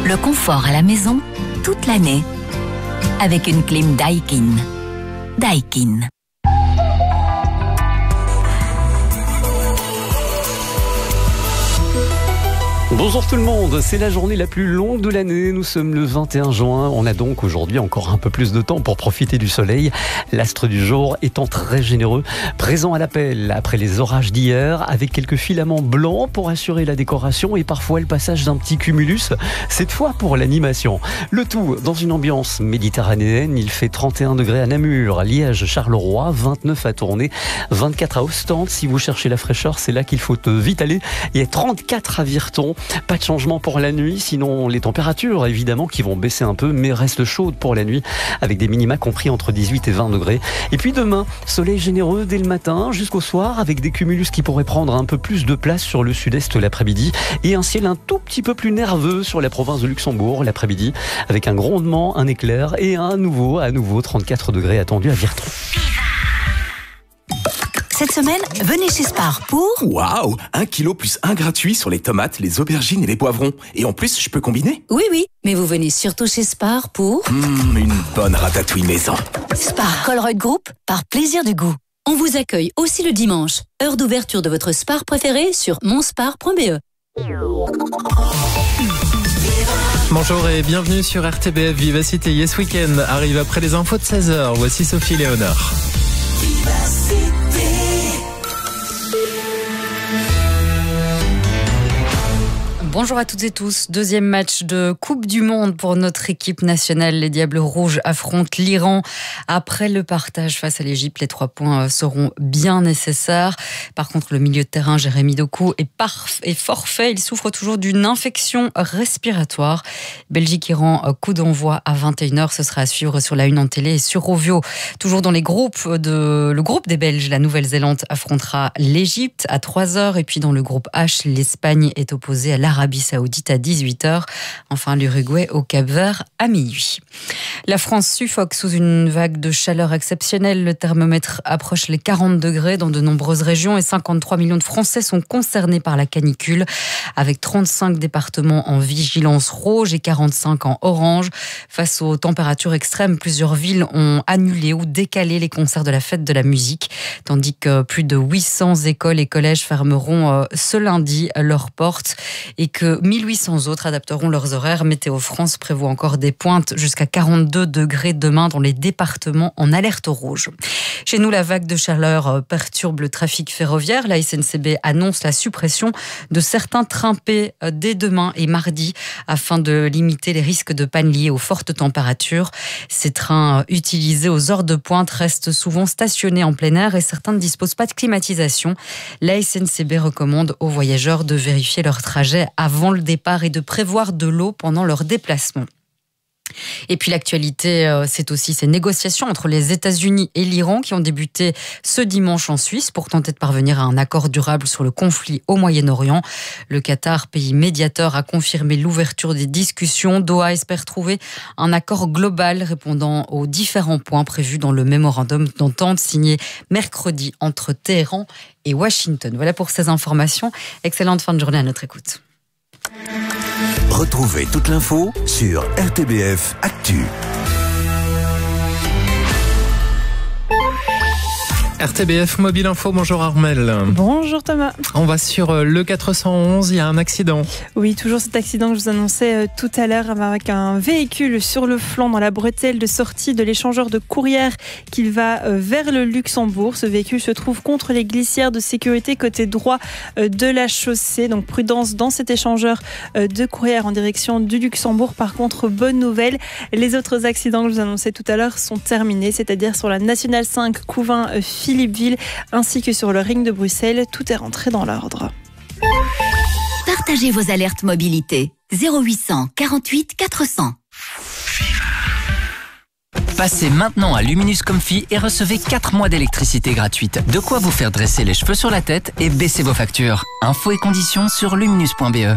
Le confort à la maison, toute l'année. Avec une clim Daikin. Daikin. Bonjour tout le monde, c'est la journée la plus longue de l'année, nous sommes le 21 juin, on a donc aujourd'hui encore un peu plus de temps pour profiter du soleil. L'astre du jour étant très généreux, présent à l'appel après les orages d'hier, avec quelques filaments blancs pour assurer la décoration et parfois le passage d'un petit cumulus, cette fois pour l'animation. Le tout dans une ambiance méditerranéenne, il fait 31 degrés à Namur, Liège, Charleroi, 29 à Tournai, 24 à Ostende, si vous cherchez la fraîcheur c'est là qu'il faut vite aller, et 34 à Virton. Pas de changement pour la nuit, sinon les températures évidemment qui vont baisser un peu, mais restent chaudes pour la nuit avec des minima compris entre 18 et 20 degrés. Et puis demain, soleil généreux dès le matin jusqu'au soir avec des cumulus qui pourraient prendre un peu plus de place sur le sud-est l'après-midi et un ciel un tout petit peu plus nerveux sur la province de Luxembourg l'après-midi avec un grondement, un éclair et à nouveau 34 degrés attendus à Virton. Cette semaine, venez chez Spar pour... Waouh, 1 kilo plus 1 gratuit sur les tomates, les aubergines et les poivrons. Et en plus, je peux combiner. Oui, mais vous venez surtout chez Spar pour... Une bonne ratatouille maison. Spar Colruyt Group, par plaisir du goût. On vous accueille aussi le dimanche. Heure d'ouverture de votre Spar préféré sur monspar.be. Bonjour et bienvenue sur RTBF Vivacité. Yes Weekend arrive après les infos de 16h. Voici Sophie Léonard. Bonjour à toutes et tous. Deuxième match de Coupe du Monde pour notre équipe nationale. Les Diables Rouges affrontent l'Iran. Après le partage face à l'Égypte, les 3 points seront bien nécessaires. Par contre, le milieu de terrain, Jérémy Doku, est forfait. Il souffre toujours d'une infection respiratoire. Belgique-Iran, coup d'envoi à 21h. Ce sera à suivre sur la Une en télé et sur Ovio. Toujours dans le groupe des Belges, la Nouvelle-Zélande affrontera l'Égypte à 3h. Et puis dans le groupe H, l'Espagne est opposée à l'Arabie Saoudite à 18h. Enfin, l'Uruguay au Cap-Vert à minuit. La France suffoque sous une vague de chaleur exceptionnelle. Le thermomètre approche les 40 degrés dans de nombreuses régions et 53 millions de Français sont concernés par la canicule, avec 35 départements en vigilance rouge et 45 en orange. Face aux températures extrêmes, plusieurs villes ont annulé ou décalé les concerts de la fête de la musique, tandis que plus de 800 écoles et collèges fermeront ce lundi leurs portes et que 1800 autres adapteront leurs horaires. Météo France prévoit encore des pointes jusqu'à 42 degrés demain dans les départements en alerte rouge. Chez nous, la vague de chaleur perturbe le trafic ferroviaire. La SNCB annonce la suppression de certains trains P dès demain et mardi afin de limiter les risques de panne liés aux fortes températures. Ces trains utilisés aux heures de pointe restent souvent stationnés en plein air et certains ne disposent pas de climatisation. La SNCB recommande aux voyageurs de vérifier leur trajet avant le départ et de prévoir de l'eau pendant leur déplacement. Et puis l'actualité, c'est aussi ces négociations entre les États-Unis et l'Iran qui ont débuté ce dimanche en Suisse pour tenter de parvenir à un accord durable sur le conflit au Moyen-Orient. Le Qatar, pays médiateur, a confirmé l'ouverture des discussions. Doha espère trouver un accord global répondant aux différents points prévus dans le mémorandum d'entente signé mercredi entre Téhéran et Washington. Voilà pour ces informations. Excellente fin de journée à notre écoute. Retrouvez toute l'info sur RTBF Actu. RTBF Mobile Info, bonjour Armelle. Bonjour Thomas. On va sur le 411, il y a un accident. Oui, toujours cet accident que je vous annonçais tout à l'heure avec un véhicule sur le flanc dans la bretelle de sortie de l'échangeur de Courrières qui va vers le Luxembourg. Ce véhicule se trouve contre les glissières de sécurité côté droit de la chaussée. Donc prudence dans cet échangeur de Courrières en direction du Luxembourg. Par contre, bonne nouvelle, les autres accidents que je vous annonçais tout à l'heure sont terminés, c'est-à-dire sur la Nationale 5 Couvain-Philippeville ainsi que sur le ring de Bruxelles. Tout est rentré dans l'ordre. Partagez vos alertes mobilité. 0800 48 400. Passez maintenant à Luminus Comfy et recevez 4 mois d'électricité gratuite. De quoi vous faire dresser les cheveux sur la tête et baisser vos factures. Infos et conditions sur luminus.be.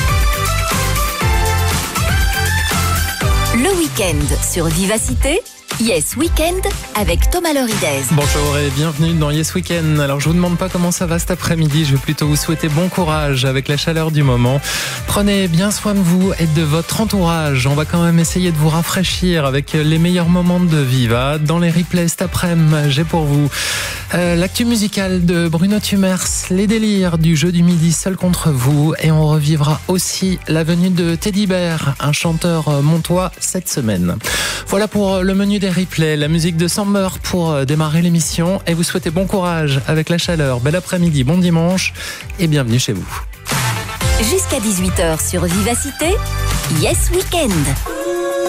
Le week-end sur Vivacité, Yes Weekend avec Thomas Loridez. Bonjour et bienvenue dans Yes Weekend. Alors je vous demande pas comment ça va cet après-midi, je vais plutôt vous souhaiter bon courage avec la chaleur du moment. Prenez bien soin de vous et de votre entourage. On va quand même essayer de vous rafraîchir avec les meilleurs moments de Viva. Dans les replays cet après-midi, j'ai pour vous l'actu musicale de Bruno Tumers, les délires du jeu du midi seul contre vous, et on revivra aussi la venue de Teddy Bear, un chanteur montois cette semaine. Voilà pour le menu des replays, la musique de Summer pour démarrer l'émission, et vous souhaitez bon courage avec la chaleur. Bel après-midi, bon dimanche et bienvenue chez vous. Jusqu'à 18h sur Vivacité, Yes Weekend.